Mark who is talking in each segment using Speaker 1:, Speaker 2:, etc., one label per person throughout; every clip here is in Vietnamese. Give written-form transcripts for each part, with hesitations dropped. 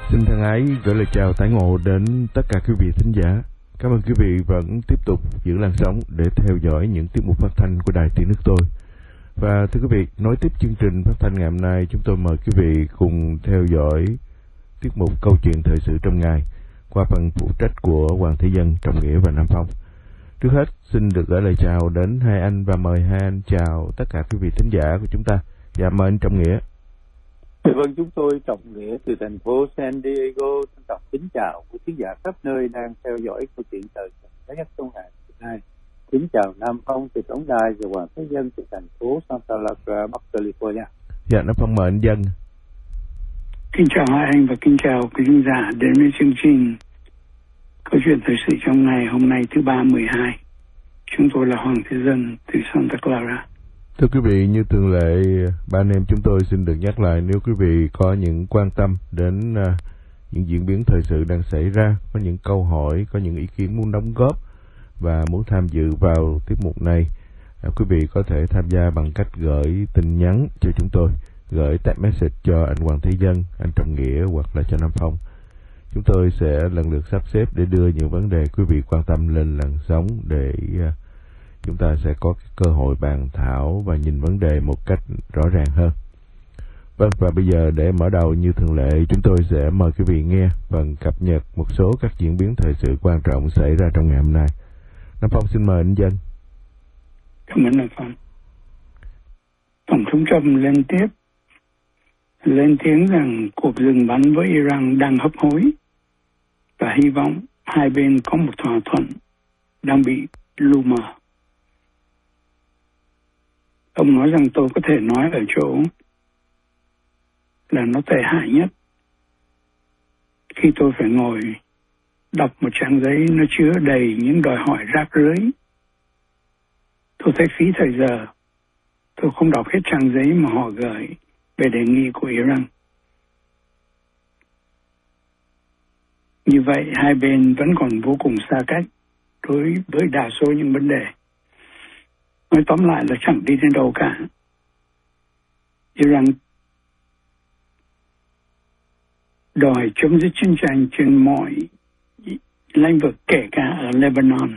Speaker 1: Xin thân ái gửi lời chào tái ngộ đến tất cả quý vị thính giả. Cảm ơn quý vị vẫn tiếp tục giữ làn sóng để theo dõi những tiết mục phát thanh của Đài Tiếng Nước Tôi. Và thưa quý vị, nối tiếp chương trình phát thanh ngày hôm nay, chúng tôi mời quý vị cùng theo dõi tiết mục Câu chuyện thời sự trong ngày qua phần phụ trách của Hoàng Thế Dân, Trọng Nghĩa và Nam Phong. Trước hết, xin được gửi lời chào đến hai anh và mời hai anh chào tất cả quý vị thính giả của chúng ta. Dạ, mời anh Trọng Nghĩa.
Speaker 2: Vâng, chúng tôi Trọng Nghĩa từ thành phố San Diego thân trọng kính chào quý khán giả khắp nơi đang theo dõi câu chuyện thời sự nhất trong ngày hôm nay. Kính chào Nam Phong từ Tổng Đài và Hoàng Thế Dân từ thành phố Santa Barbara, Bắc California.
Speaker 1: Dạ, Nam Phong mời anh Dân.
Speaker 3: Kính chào hai anh và kính chào quý khán giả đến với chương trình câu chuyện thời sự trong ngày hôm nay thứ ba 12. Chúng tôi là Hoàng Thế Dân từ Santa Clara.
Speaker 1: Thưa quý vị, như thường lệ, ba anh em chúng tôi xin được nhắc lại, nếu quý vị có những quan tâm đến những diễn biến thời sự đang xảy ra, có những câu hỏi, có những ý kiến muốn đóng góp và muốn tham dự vào tiết mục này, quý vị có thể tham gia bằng cách gửi tin nhắn cho chúng tôi, gửi text message cho anh Hoàng Thế Dân, anh Trọng Nghĩa hoặc là cho Nam Phong. Chúng tôi sẽ lần lượt sắp xếp để đưa những vấn đề quý vị quan tâm lên làn sóng để chúng ta sẽ có cơ hội bàn thảo và nhìn vấn đề một cách rõ ràng hơn. Vâng, và bây giờ để mở đầu như thường lệ, chúng tôi sẽ mời quý vị nghe và cập nhật một số các diễn biến thời sự quan trọng xảy ra trong ngày hôm nay. Nam Phong xin mời anh Dân.
Speaker 3: Cảm ơn Nam Phong. Tổng thống Trump lên tiếng rằng cuộc dừng bắn với Iran đang hấp hối và hy vọng hai bên có một thỏa thuận đang bị lu mờ. Ông nói rằng tôi có thể nói ở chỗ là nó tệ hại nhất khi tôi phải ngồi đọc một trang giấy nó chứa đầy những đòi hỏi rác rưởi. Tôi thấy phí thời giờ. Tôi không đọc hết trang giấy mà họ gửi về đề nghị của Iran. Như vậy, hai bên vẫn còn vô cùng xa cách đối với đa số những vấn đề. Nói tóm lại là chẳng đi đến đâu cả. Iran đòi chấm dứt chiến tranh trên mọi lĩnh vực, kể cả ở Lebanon.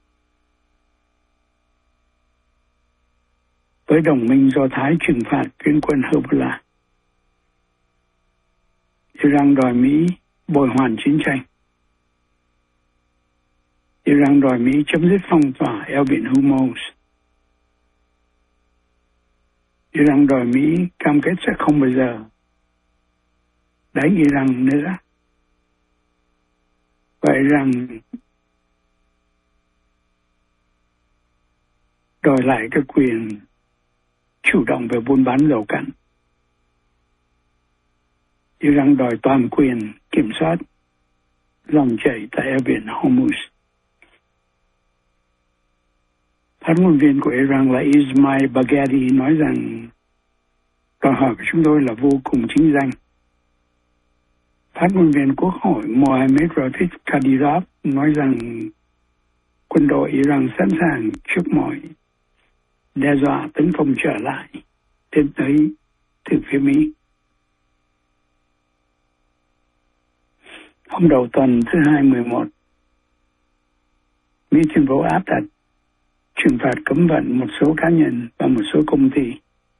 Speaker 3: Với đồng minh Do Thái trừng phạt phiến quân Hezbollah. Iran đòi Mỹ bồi hoàn chiến tranh. Iran đòi Mỹ chấm dứt phong tỏa eo biển Hormuz. Iran đòi Mỹ cam kết sẽ không bao giờ đánh Iran nữa. Và Iran đòi lại cái quyền chủ động về buôn bán dầu cặn. Iran đòi toàn quyền kiểm soát dòng chảy tại eo biển Hormuz. Phát ngôn viên của Iran là Ismail Baghdadi nói rằng đòi hỏi của chúng tôi là vô cùng chính danh. Phát ngôn viên Quốc hội Mohammad Rafik Kadyrov nói rằng quân đội Iran sẵn sàng trước mọi đe dọa tấn công trở lại đến tới từ phía Mỹ. Hôm đầu tuần thứ 21, Mỹ tuyên bố áp đặt trừng phạt cấm vận một số cá nhân và một số công ty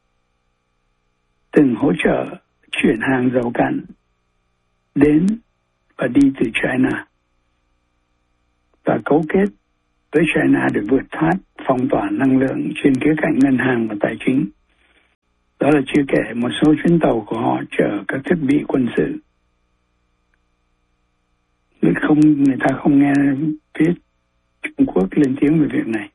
Speaker 3: từng hỗ trợ chuyển hàng dầu cặn đến và đi từ China và cấu kết với China để vượt thoát phong tỏa năng lượng trên khía cạnh ngân hàng và tài chính. Đó là chưa kể một số chuyến tàu của họ chở các thiết bị quân sự. Người ta không nghe phía Trung Quốc lên tiếng về việc này.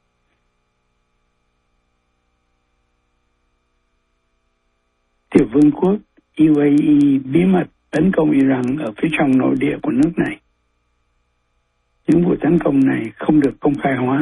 Speaker 3: Tiểu vương quốc UAE bí mật tấn công Iran ở phía trong nội địa của nước này. Những vụ tấn công này không được công khai hóa.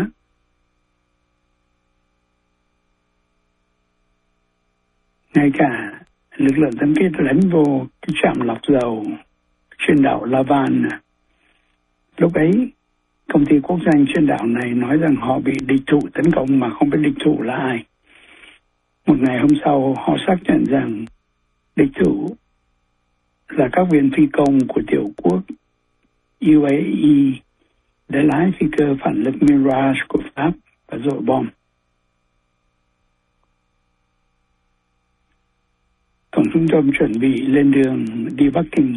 Speaker 3: Ngay cả lực lượng tân kết đánh vô cái trạm lọc dầu trên đảo Lavan. Lúc ấy, công ty quốc doanh trên đảo này nói rằng họ bị địch thủ tấn công mà không biết địch thủ là ai. Một ngày hôm sau, họ xác nhận rằng địch thủ là các viên phi công của tiểu quốc UAE đã lái phi cơ phản lực Mirage của Pháp và dội bom. Tổng thống Trump chuẩn bị lên đường đi Bắc Kinh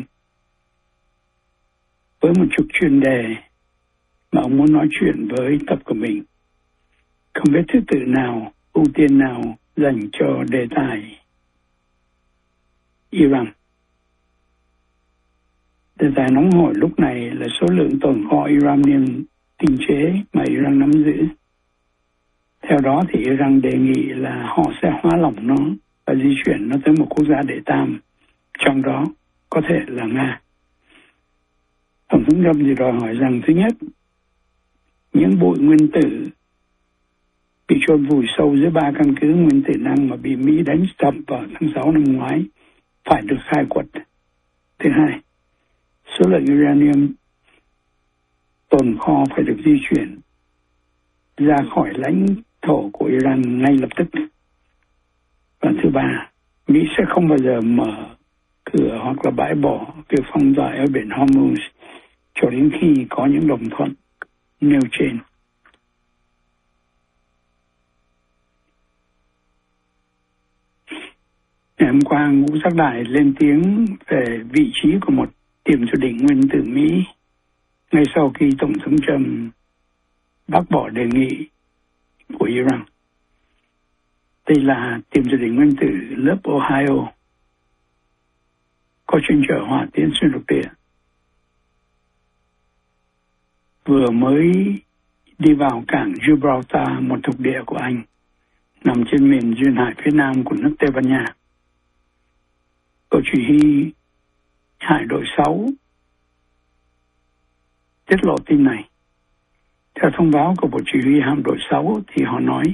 Speaker 3: với một chục chuyên đề mà ông muốn nói chuyện với tập của mình. Không biết thứ tự nào, ưu tiên nào dành cho đề tài Iran. Đề tài nóng hổi lúc này là số lượng tồn kho uranium tinh chế mà Iran nắm giữ. Theo đó thì Iran đề nghị là họ sẽ hóa lỏng nó và di chuyển nó tới một quốc gia đệ tam, trong đó có thể là Nga. Tổng thống Trump thì đòi hỏi rằng thứ nhất, những bụi nguyên tử bị chôn vùi sâu dưới 3 căn cứ nguyên tử năng mà bị Mỹ đánh sập vào tháng 6 năm ngoái phải được khai quật. Thứ hai, số lượng uranium tồn kho phải được di chuyển ra khỏi lãnh thổ của Iran ngay lập tức. Và thứ ba, Mỹ sẽ không bao giờ mở cửa hoặc là bãi bỏ việc phong tỏa ở biển Hormuz cho đến khi có những đồng thuận nêu trên. Ngày hôm qua, Ngũ Giác Đại lên tiếng về vị trí của một tiềm chủ định nguyên tử Mỹ ngay sau khi Tổng thống Trump bác bỏ đề nghị của Iran. Đây là tiềm chủ định nguyên tử lớp Ohio có chuyên chở hỏa tiễn xuyên lục địa, vừa mới đi vào cảng Gibraltar, một thuộc địa của Anh nằm trên miền duyên hải phía nam của nước Tây Ban Nha. Bộ chỉ huy Hải đội 6 tiết lộ tin này. Theo thông báo của Bộ Chỉ huy Hạm đội 6 thì họ nói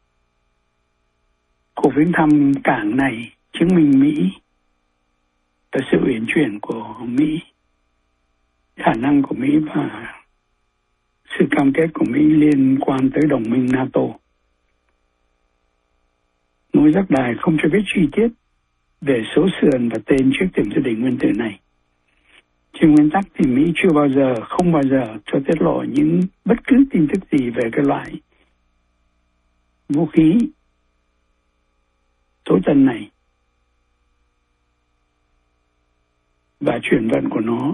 Speaker 3: cuộc viếng thăm cảng này chứng minh Mỹ và sự uyển chuyển của Mỹ, khả năng của Mỹ và sự cam kết của Mỹ liên quan tới đồng minh NATO. Ngũ Giác Đài không cho biết chi tiết về số sườn và tên chiếc tiềm dự định nguyên tử này. Trên nguyên tắc thì Mỹ chưa bao giờ, không bao giờ cho tiết lộ những bất cứ tin tức gì về cái loại vũ khí tối tân này và chuyển vận của nó.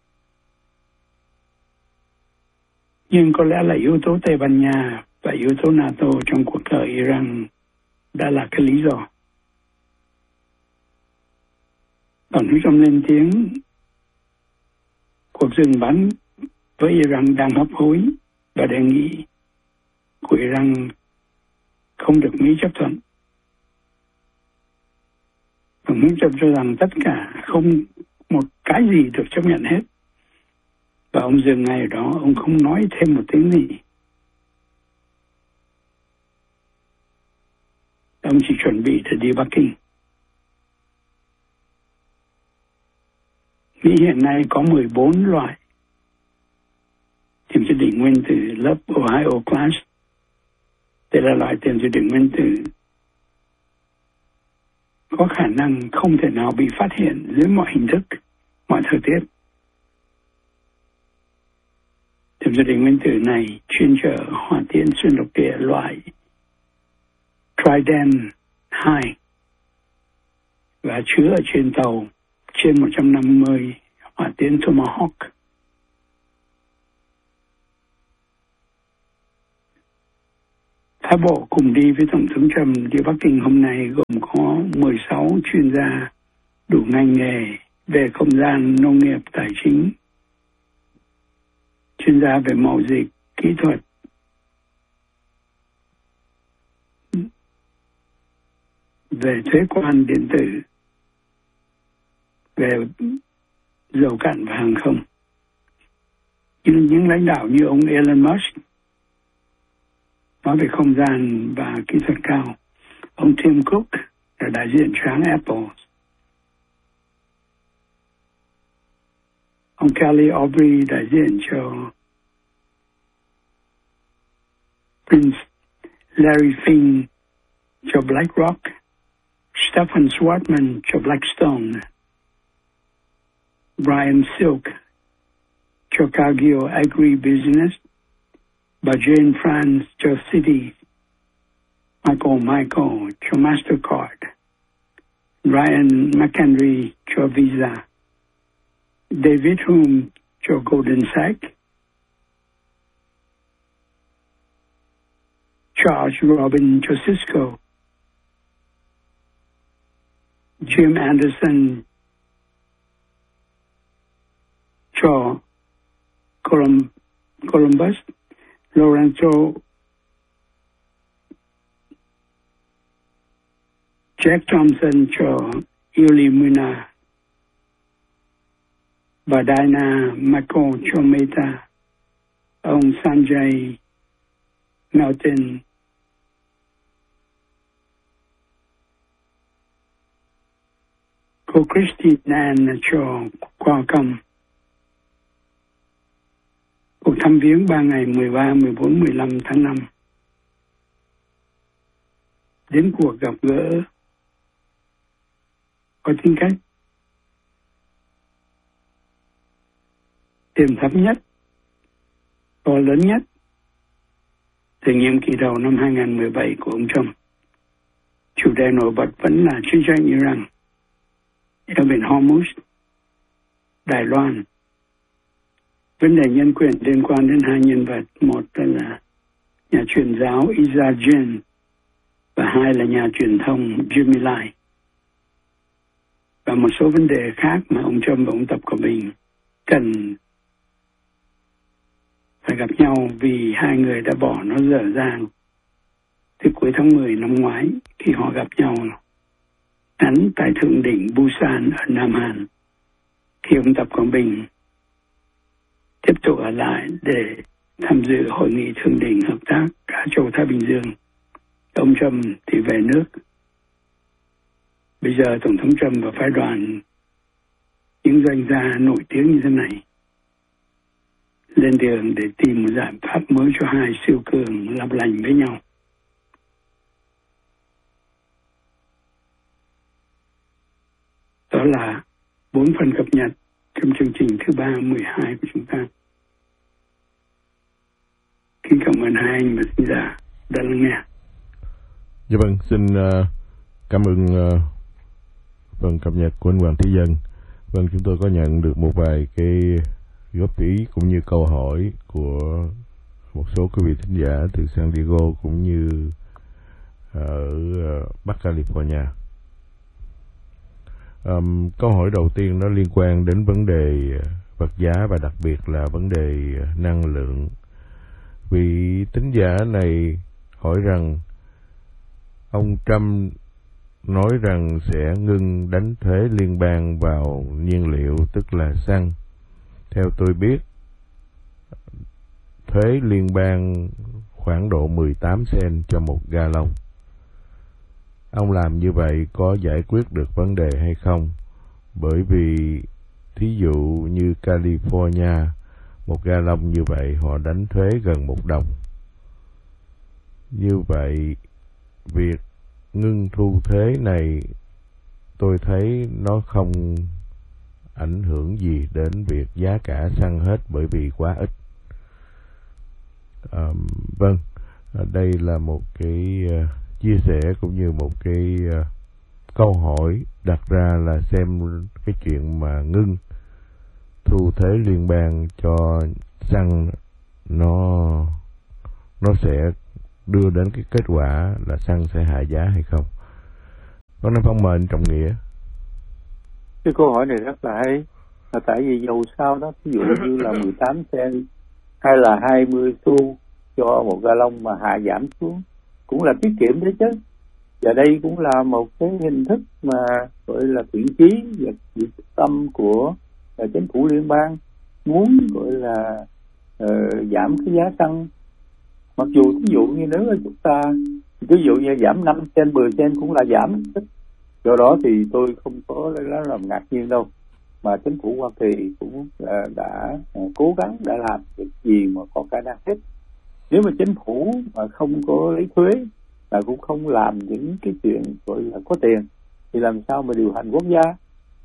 Speaker 3: Nhưng có lẽ là yếu tố Tây Ban Nha và yếu tố NATO trong cuộc cờ Iran đã là cái lý do. Tổng thống Trump lên tiếng cuộc dừng bắn với Iran đang hấp hối và đề nghị của Iran không được Mỹ chấp thuận. Tổng thống Trump cho rằng tất cả không một cái gì được chấp nhận hết. Và ông dừng ngay đó, ông không nói thêm một tiếng gì. Ông chỉ chuẩn bị để đi Bắc Kinh. Mỹ hiện nay có 14 loại tiềm dự định nguyên tử lớp Ohio Class. Đây là loại tiềm dự định nguyên tử có khả năng không thể nào bị phát hiện dưới mọi hình thức, mọi thời tiết. Tiềm dự định nguyên tử này chuyên chở hỏa tiễn xuyên lục địa loại Trident 2 và chứa ở trên tàu trên 150 hỏa tiễn Tomahawk. Phái bộ cùng đi với Tổng thống Trump đi Bắc Kinh hôm nay gồm có 16 chuyên gia đủ ngành nghề về không gian, nông nghiệp, tài chính, chuyên gia về mậu dịch, kỹ thuật, về thuế quan điện tử, về dầu cạn và hàng không. Những lãnh đạo như ông Elon Musk nói về không gian và kỹ thuật cao, ông Tim Cook là đại diện tráng Apple, ông Kelly Aubrey đại diện cho Prince Larry Fink cho BlackRock, Stephen Schwarzman cho Blackstone. Brian Silk cho Cargill Agribusiness, bà Jane France cho Citi, Michael cho Mastercard, Ryan McHenry cho Visa, David Hume cho Goldman Sachs, Charles Robin cho Cisco, Jim Anderson cho Columbus, Lorenzo Jack Thompson cho Illumina, bà Diana Michael cho Meta, ông Sanjay Melton cô Christine Ann cho Qualcomm. Cuộc thăm viếng 3 ngày 13, 14, 15 tháng 5. Đến cuộc gặp gỡ có tính cách tiềm thấp nhất, to lớn nhất từ nhiệm kỳ đầu năm 2017 của ông Trump. Chủ đề nổi bật vẫn là chiến tranh Iran, eo biển Hormuz, Đài Loan. Vấn đề nhân quyền liên quan đến hai nhân vật, một là nhà truyền giáo Isa Jen và hai là nhà truyền thông Jimmy Lai. Và một số vấn đề khác mà ông Trump và ông Tập Cận Bình cần phải gặp nhau vì hai người đã bỏ nó dở dang từ cuối tháng 10 năm ngoái khi họ gặp nhau ngắn tại thượng đỉnh Busan ở Nam Hàn, khi ông Tập Cận Bình tiếp tục ở lại để tham dự hội nghị thượng đỉnh hợp tác Á Châu Thái Bình Dương. Ông Trump thì về nước. Bây giờ Tổng thống Trump và phái đoàn những doanh gia nổi tiếng như thế này lên đường để tìm một giải pháp mới cho hai siêu cường làm lành với nhau. Đó là 4 phần cập nhật trong chương trình thứ 312 của chúng ta. Kính cảm ơn hai anh và thính giả đã lắng nghe.
Speaker 1: Dạ vâng, xin cảm ơn phần cập nhật của anh Hoàng Thế Dân. Vâng, chúng tôi có nhận được một vài cái góp ý cũng như câu hỏi của một số quý vị thính giả từ San Diego cũng như ở Bắc California. Câu hỏi đầu tiên nó liên quan đến vấn đề vật giá và đặc biệt là vấn đề năng lượng. Vị thính giả này hỏi rằng ông Trump nói rằng sẽ ngưng đánh thuế liên bang vào nhiên liệu, tức là xăng. Theo tôi biết, thuế liên bang khoảng độ 18 cent cho một gallon. Ông làm như vậy có giải quyết được vấn đề hay không? Bởi vì thí dụ như California, một gallon như vậy họ đánh thuế gần $1. Như vậy, việc ngưng thu thuế này tôi thấy nó không ảnh hưởng gì đến việc giá cả xăng hết bởi vì quá ít. Vâng, đây là một cái chia sẻ cũng như một cái câu hỏi đặt ra là xem cái chuyện mà ngưng thu thuế liên bang cho xăng nó sẽ đưa đến cái kết quả là xăng sẽ hạ giá hay không. Con nói phong mệnh Trọng Nghĩa.
Speaker 2: Cái câu hỏi này rất là hay, là tại vì dầu sao đó, ví dụ như là 18 cent hay là 20 xu cho một gallon mà hạ giảm xuống cũng là tiết kiệm đấy chứ. Và đây cũng là một cái hình thức mà gọi là thiện chí và quyết tâm của chính phủ liên bang muốn gọi là giảm cái giá xăng. Mặc dù ví dụ như nếu là chúng ta ví dụ như giảm 5 cent, 10 cent cũng là giảm. Do đó thì tôi không có làm ngạc nhiên đâu, mà chính phủ Hoa Kỳ cũng đã cố gắng đã làm việc gì mà có khả năng hết. Nếu mà chính phủ mà không có lấy thuế là cũng không làm những cái chuyện gọi là có tiền thì làm sao mà điều hành quốc gia.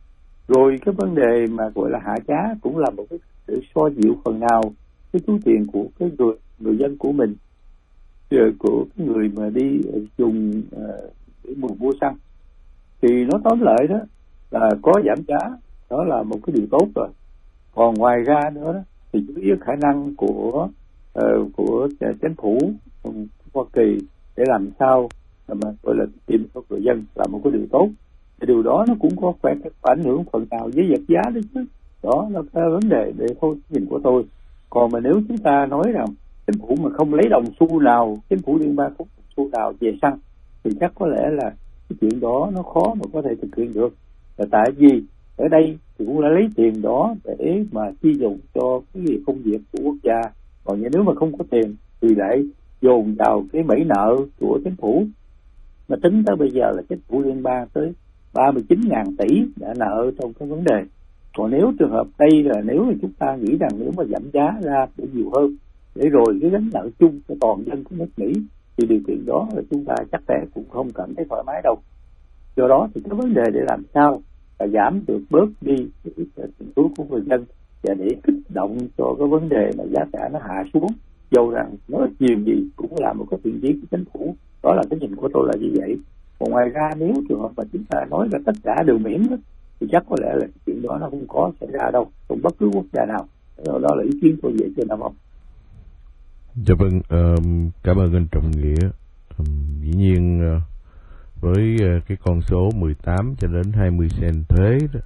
Speaker 2: Rồi cái vấn đề mà gọi là hạ giá cũng là một cái sự xoa dịu phần nào cái túi tiền của cái người dân của mình, của cái người mà đi dùng để mua xăng. Thì nó tóm lại đó là có giảm giá, đó là một cái điều tốt rồi. Còn ngoài ra nữa đó, thì chủ yếu khả năng của chính phủ Hoa Kỳ để làm sao mà gọi là tìm cho người dân là một cái điều tốt. Thì điều đó nó cũng có phải ảnh hưởng phần nào với vật giá đấy chứ. Đó là cái vấn đề để thôi nhìn của tôi. Còn mà nếu chúng ta nói rằng chính phủ mà không lấy đồng xu nào, chính phủ liên bang không xu nào về xăng, thì chắc có lẽ là cái chuyện đó nó khó mà có thể thực hiện được. Là tại vì ở đây thì cũng đã lấy tiền đó để mà chi dụng cho cái công việc của quốc gia. Còn nếu mà không có tiền thì lại dồn vào cái bẫy nợ của chính phủ. Mà tính tới bây giờ là chính phủ liên bang tới 39.000 tỷ đã nợ trong cái vấn đề. Còn nếu trường hợp đây là nếu mà chúng ta nghĩ rằng nếu mà giảm giá ra sẽ nhiều hơn để rồi cái gánh nợ chung cho toàn dân của nước Mỹ, thì điều kiện đó là chúng ta chắc chắn cũng không cảm thấy thoải mái đâu. Do đó thì cái vấn đề để làm sao là giảm được bớt đi cái tiền túi của người dân và để kích động cho cái vấn đề mà giá cả nó hạ xuống, dầu rằng nó ít nhiều gì cũng là một cái thiện chí của chính phủ. Đó là cái nhìn của tôi là như vậy. Còn ngoài ra nếu trường hợp mà chúng ta nói là tất cả đều miễn đó, thì chắc có lẽ là chuyện đó nó không có xảy ra đâu trong bất cứ quốc gia nào. Đó là ý kiến tôi về trên Nam Ông.
Speaker 1: Dạ vâng, cảm ơn anh Trọng Nghĩa. Dĩ nhiên với cái con số 18 cho đến 20 cent thuế đó,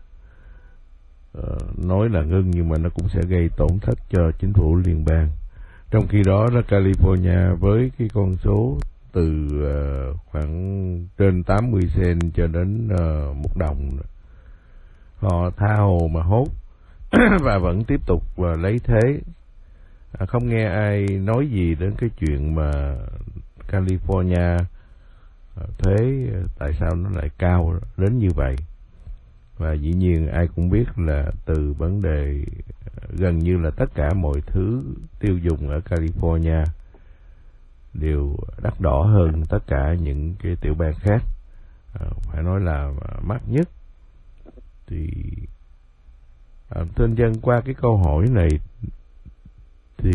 Speaker 1: nói là ngưng nhưng mà nó cũng sẽ gây tổn thất cho chính phủ liên bang. Trong khi đó California với cái con số từ khoảng trên 80 cent cho đến 1 đồng, họ tha hồ mà hốt và vẫn tiếp tục lấy thế. Không nghe ai nói gì đến cái chuyện mà California thuế tại sao nó lại cao đến như vậy. Và dĩ nhiên ai cũng biết là từ vấn đề gần như là tất cả mọi thứ tiêu dùng ở California đều đắt đỏ hơn tất cả những cái tiểu bang khác, phải nói là mắc nhất. Thì tên dân qua cái câu hỏi này thì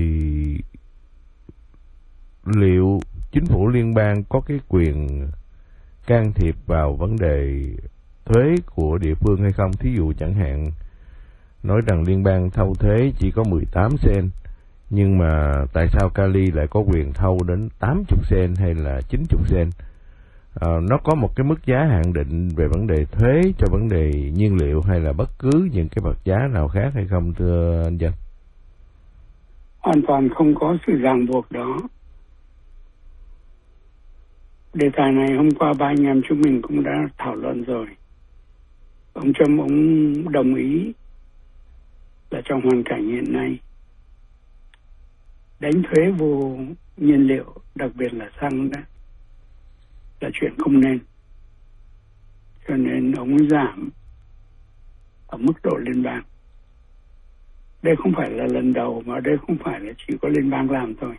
Speaker 1: liệu chính phủ liên bang có cái quyền can thiệp vào vấn đề thuế của địa phương hay không? Thí dụ chẳng hạn nói rằng liên bang thâu thuế chỉ có 18 cent, nhưng mà tại sao Cali lại có quyền thâu đến 80 cent hay là 90 cent? Nó có một cái mức giá hạn định về vấn đề thuế cho vấn đề nhiên liệu hay là bất cứ những cái vật giá nào khác hay không, thưa anh Dân?
Speaker 3: Hoàn toàn không có sự ràng buộc đó. Đề tài này hôm qua ba anh em chúng mình cũng đã thảo luận rồi. Ông Trump ông đồng ý là trong hoàn cảnh hiện nay đánh thuế vô nhiên liệu, đặc biệt là xăng đó, là chuyện không nên. Cho nên ông giảm ở mức độ liên bang. Đây không phải là lần đầu, mà đây không phải là chỉ có liên bang làm thôi.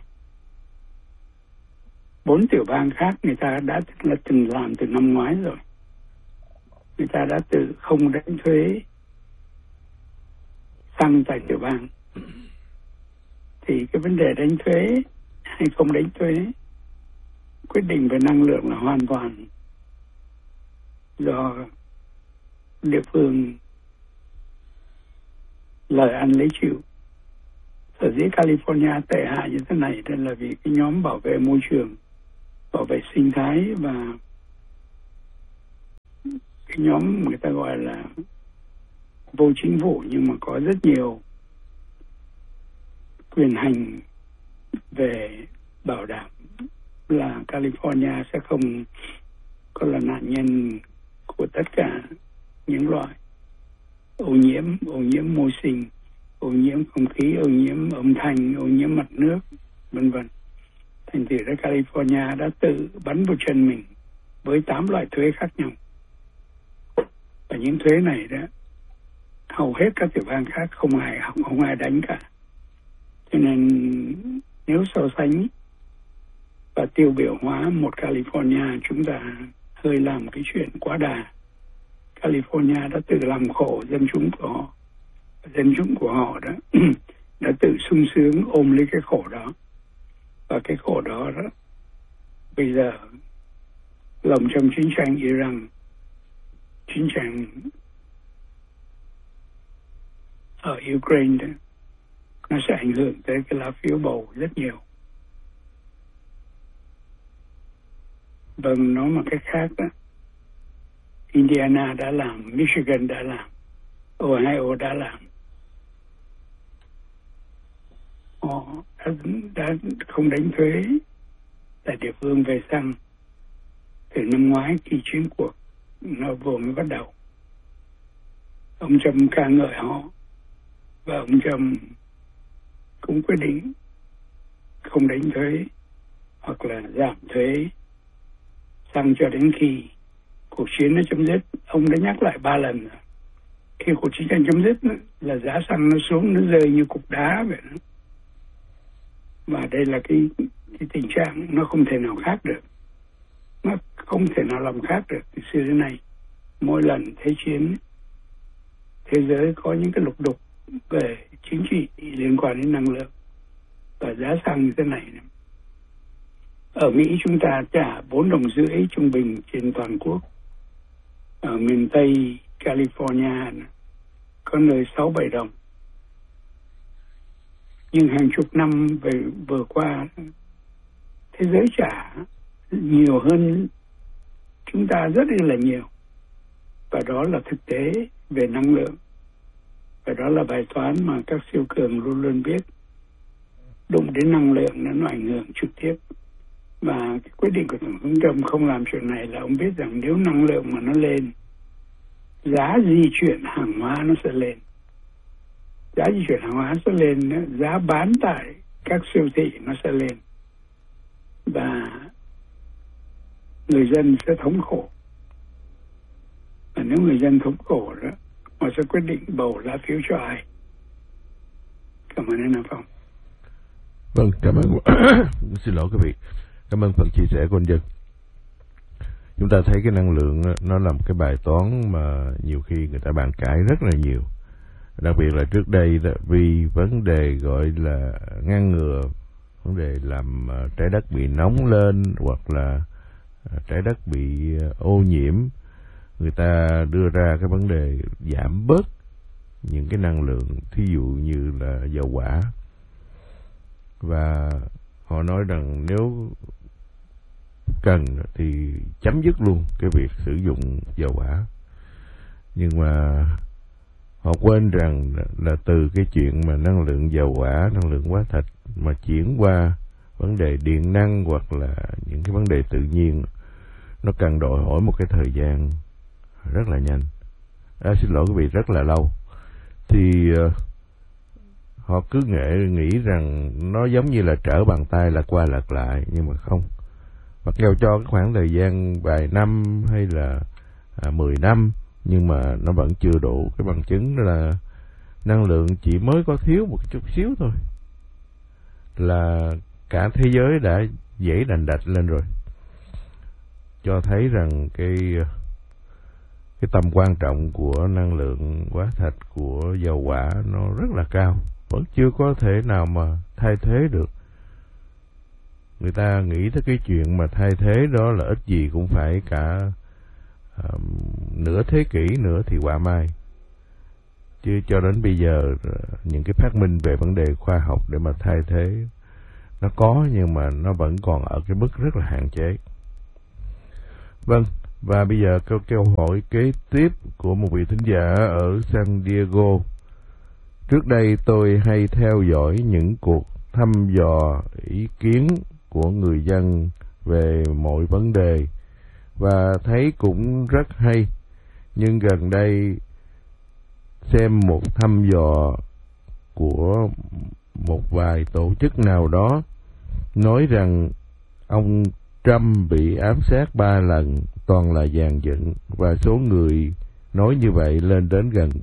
Speaker 3: 4 tiểu bang khác người ta đã từng làm từ năm ngoái rồi. Người ta đã tự không đánh thuế xăng tại tiểu bang. Thì cái vấn đề đánh thuế hay không đánh thuế, quyết định về năng lượng là hoàn toàn do địa phương lời ăn lấy chịu. Sở dĩ California tệ hại như thế này là vì cái nhóm bảo vệ môi trường, bảo vệ sinh thái và cái nhóm người ta gọi là vô chính phủ nhưng mà có rất nhiều quyền hành về bảo đảm là California sẽ không có là nạn nhân của tất cả những loại ô nhiễm môi sinh, ô nhiễm không khí, ô nhiễm âm thanh, ô nhiễm mặt nước, vân vân. Thành thử ra California đã tự bắn vào chân mình với 8 loại thuế khác nhau. Và những thuế này đó hầu hết các tiểu bang khác không ai đánh cả. Cho nên nếu so sánh và tiêu biểu hóa một California, chúng ta hơi làm cái chuyện quá đà. California đã tự làm khổ dân chúng của họ. Dân chúng của họ đó đã tự sung sướng ôm lấy cái khổ đó. Và cái khổ đó bây giờ lồng trong chiến tranh Iran, chiến tranh ở Ukraine đó, nó sẽ ảnh hưởng tới cái lá phiếu bầu rất nhiều. Vâng, nói một cách khác đó, Indiana đã làm, Michigan đã làm, Ohio đã làm. Họ đã không đánh thuế tại địa phương về xăng từ năm ngoái khi chiến cuộc nó vừa mới bắt đầu. Ông Trump ca ngợi họ và ông Trump cũng quyết định không đánh thuế hoặc là giảm thuế xăng cho đến khi cuộc chiến nó chấm dứt. Ông đã nhắc lại 3 lần rồi. Khi cuộc chiến tranh chấm dứt là giá xăng nó xuống, nó rơi như cục đá vậy đó. Và đây là cái tình trạng nó không thể nào khác được. Nó không thể nào làm khác được từ xưa đến nay. Mỗi lần thế chiến, thế giới có những cái lục đục về chính trị liên quan đến năng lượng và giá xăng như thế này. Ở Mỹ chúng ta trả 4,5 đồng trung bình trên toàn quốc. Ở miền Tây California có nơi 6-7 đồng. Nhưng hàng chục năm vừa qua, thế giới trả nhiều hơn chúng ta rất là nhiều. Và đó là thực tế về năng lượng. Và đó là bài toán mà các siêu cường luôn luôn biết. Đụng đến năng lượng nó ảnh hưởng trực tiếp. Và cái quyết định của Tổng thống Trump không làm chuyện này là ông biết rằng nếu năng lượng mà nó lên, giá di chuyển hàng hóa nó sẽ lên. Giá di chuyển hàng hóa sẽ lên, giá bán tại các siêu thị nó sẽ lên. Và người dân sẽ thống khổ. Và nếu người dân thống khổ đó, họ sẽ quyết định bầu lá phiếu cho ai. Cảm ơn anh Nam Phong.
Speaker 1: Vâng, cảm ơn. Xin lỗi quý vị. Cảm ơn phần chia sẻ của anh Dân. Chúng ta thấy cái năng lượng nó là một cái bài toán mà nhiều khi người ta bàn cãi rất là nhiều. Đặc biệt là trước đây đó, vì vấn đề gọi là ngăn ngừa vấn đề làm trái đất bị nóng lên hoặc là trái đất bị ô nhiễm, người ta đưa ra cái vấn đề giảm bớt những cái năng lượng, thí dụ như là dầu hỏa. Và họ nói rằng nếu cần thì chấm dứt luôn cái việc sử dụng dầu hỏa. Nhưng mà họ quên rằng là từ cái chuyện mà năng lượng dầu hỏa, năng lượng hóa thạch mà chuyển qua vấn đề điện năng hoặc là những cái vấn đề tự nhiên, nó cần đòi hỏi một cái thời gian rất là nhanh. Xin lỗi quý vị, rất là lâu. Thì họ cứ nghĩ rằng nó giống như là trở bàn tay là qua lật lại, nhưng mà không. Mặc dù cho cái khoảng thời gian vài năm hay là 10 năm, nhưng mà nó vẫn chưa đủ. Cái bằng chứng là năng lượng chỉ mới có thiếu một chút xíu thôi là cả thế giới đã dãy đành đạch lên rồi. Cho thấy rằng cái tầm quan trọng của năng lượng hóa thạch, của dầu hỏa nó rất là cao, vẫn chưa có thể nào mà thay thế được. Người ta nghĩ tới cái chuyện mà thay thế đó là ít gì cũng phải cả nửa thế kỷ nữa thì quả mai. Chứ cho đến bây giờ những cái phát minh về vấn đề khoa học để mà thay thế nó có, nhưng mà nó vẫn còn ở cái mức rất là hạn chế. Vâng, và bây giờ câu hỏi kế tiếp của một vị thính giả ở San Diego. Trước đây tôi hay theo dõi những cuộc thăm dò ý kiến của người dân về mọi vấn đề và thấy cũng rất hay. Nhưng gần đây xem một thăm dò của một vài tổ chức nào đó nói rằng ông Trump bị ám sát 3 lần, toàn là dàn dựng, và số người nói như vậy lên đến gần